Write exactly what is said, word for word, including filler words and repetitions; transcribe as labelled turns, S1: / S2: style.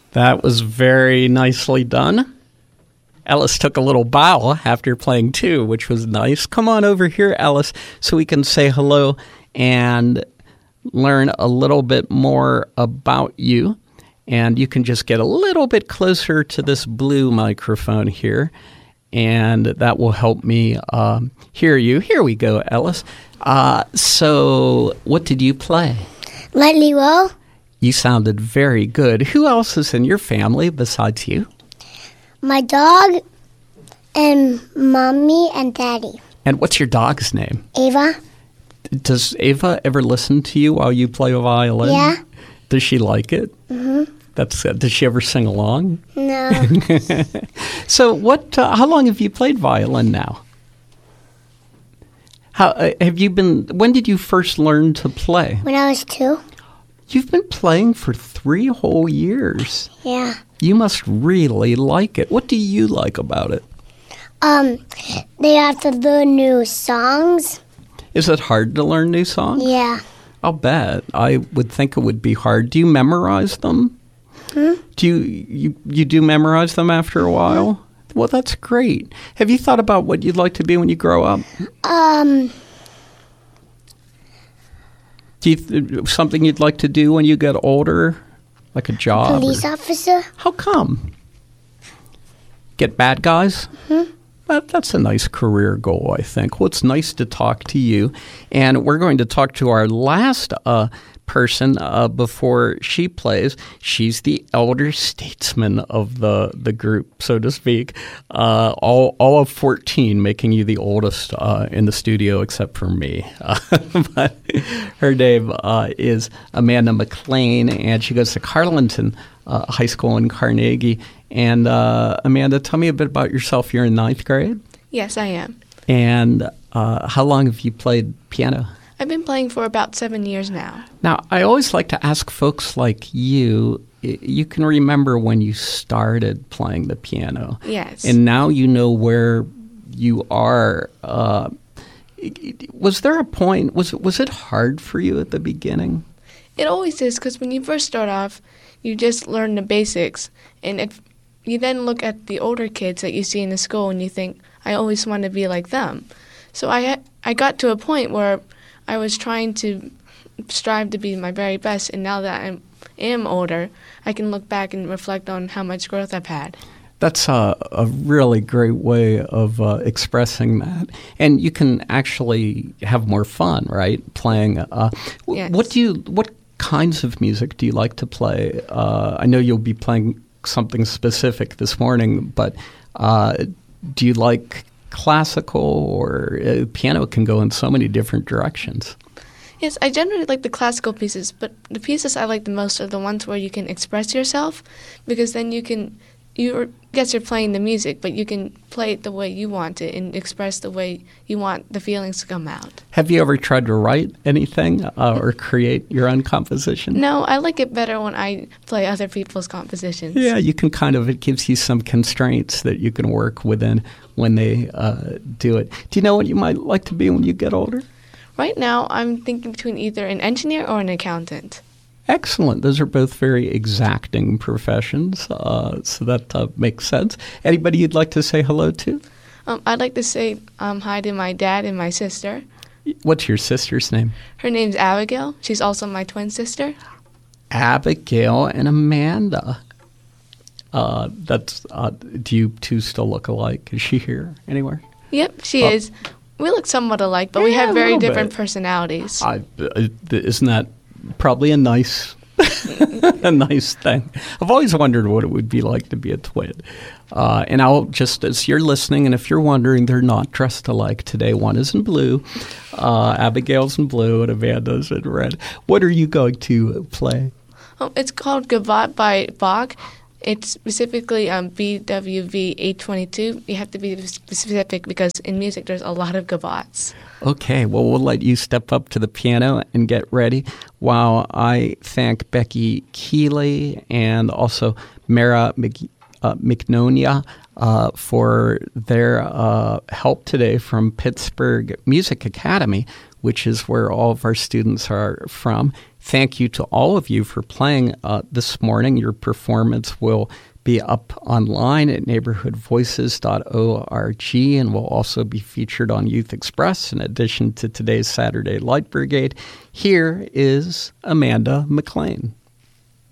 S1: That was very nicely done. Ellis took a little bow after playing two, which was nice. Come on over here, Ellis, so we can say hello and learn a little bit more about you. And you can just get a little bit closer to this blue microphone here, and that will help me um, hear you. Here we go, Ellis. Uh, so what did you play?
S2: Lightly Well.
S1: You sounded very good. Who else is in your family besides you?
S2: My dog and Mommy and Daddy.
S1: And what's your dog's name?
S2: Ava.
S1: Does Ava ever listen to you while you play a violin?
S2: Yeah.
S1: Does she like it? Mm-hmm. That's good. Does she ever sing along?
S2: No.
S1: So what? Uh, how long have you played violin now? How uh, have you been? When did you first learn to play?
S2: When I was two.
S1: You've been playing for three whole years.
S2: Yeah.
S1: You must really like it. What do you like about it?
S2: Um, they have to learn new songs.
S1: Is it hard to learn new songs?
S2: Yeah.
S1: I'll bet. I would think it would be hard. Do you memorize them?
S2: Hmm?
S1: Do you, you you do memorize them after a while? Well, that's great. Have you thought about what you'd like to be when you grow up?
S2: Um...
S1: Do you th- something you'd like to do when you get older, like a job?
S2: Police
S1: or,
S2: officer.
S1: How come? Get bad guys?
S2: Mm-hmm.
S1: That, that's a nice career goal, I think. Well, it's nice to talk to you. And we're going to talk to our last uh, person uh, before she plays. She's the elder statesman of the, the group, so to speak. Uh, all, all of fourteen, making you the oldest uh, in the studio except for me. Uh, but her name uh, is Amanda McLean, and she goes to Carleton uh, High School in Carnegie. And uh, Amanda, tell me a bit about yourself. You're in ninth grade?
S3: Yes, I am.
S1: And uh, how long have you played piano?
S3: I've been playing for about seven years now.
S1: Now, I always like to ask folks like you, you can remember when you started playing the piano.
S3: Yes.
S1: And now you know where you are. Uh, was there a point, was, was it hard for you at the beginning?
S3: It always is, because when you first start off, you just learn the basics. And if you then look at the older kids that you see in the school and you think, I always want to be like them. So I ha- I got to a point where I was trying to strive to be my very best, and now that I am older, I can look back and reflect on how much growth I've had.
S1: That's a, a really great way of uh, expressing that. And you can actually have more fun, right, playing. Uh, w-
S3: Yes.
S1: What do you, what kinds of music do you like to play? Uh, I know you'll be playing something specific this morning, but uh, do you like classical, or uh, piano can go in so many different directions?
S3: Yes, I generally like the classical pieces, but the pieces I like the most are the ones where you can express yourself, because then you can, you yes, you're playing the music, but you can play it the way you want it and express the way you want the feelings to come out.
S1: Have you ever tried to write anything uh, or create your own composition?
S3: No, I like it better when I play other people's compositions.
S1: Yeah, you can kind of, it gives you some constraints that you can work within when they uh, do it. Do you know what you might like to be when you get older?
S3: Right now, I'm thinking between either an engineer or an accountant.
S1: Excellent. Those are both very exacting professions, uh, so that uh, makes sense. Anybody you'd like to say hello to?
S3: Um, I'd like to say um, hi to my dad and my sister.
S1: What's your sister's name?
S3: Her name's Abigail. She's also my twin sister.
S1: Abigail and Amanda. Uh, that's. Uh, do you two still look alike? Is she here anywhere?
S3: Yep, she
S1: Oh.
S3: is. We look somewhat alike, but we
S1: Yeah,
S3: have
S1: a
S3: very
S1: little
S3: different
S1: bit.
S3: personalities.
S1: I, uh, isn't that probably a nice, a nice thing? I've always wondered what it would be like to be a twin. Uh, and I'll just, as you're listening, and if you're wondering, they're not dressed alike today. One is in blue, uh, Abigail's in blue, and Amanda's in red. What are you going to play?
S3: Oh, it's called Gavotte by Bach. It's specifically um, B W V eight twenty-two. You have to be specific because in music there's a lot of gavottes.
S1: Okay, well, we'll let you step up to the piano and get ready while I thank Becky Keeley and also Mara Mc, uh, McNonia uh, for their uh, help today from Pittsburgh Music Academy which is where all of our students are from. Thank you to all of you for playing uh, this morning. Your performance will be up online at neighborhood voices dot org and will also be featured on Youth Express in addition to today's Saturday Light Brigade. Here is Amanda McLean.